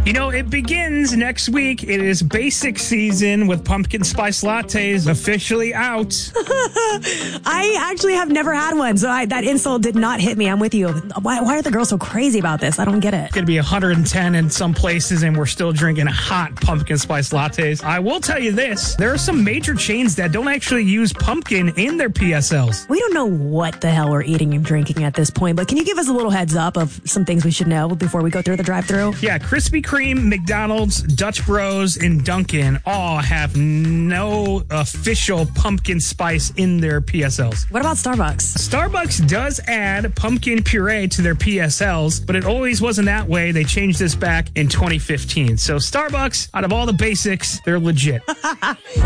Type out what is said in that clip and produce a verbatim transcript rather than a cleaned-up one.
You know, it begins next week. It is basic season with pumpkin spice lattes officially out. I actually have never had one, so I, that insult did not hit me. I'm with you. Why, why are the girls so crazy about this? I don't get it. It's going to be one hundred ten in some places, and we're still drinking hot pumpkin spice lattes. I will tell you this. There are some major chains that don't actually use pumpkin in their P S Ls. We don't know what the hell we're eating and drinking at this point, but can you give us a little heads up of some things we should know before we go through the drive-thru? Yeah, Krispy Kreme, McDonald's, Dutch Bros, and Dunkin' all have no official pumpkin spice in their P S Ls. What about Starbucks? Starbucks does add pumpkin puree to their P S Ls, but it always wasn't that way. They changed this back in twenty fifteen. So Starbucks, out of all the basics, they're legit.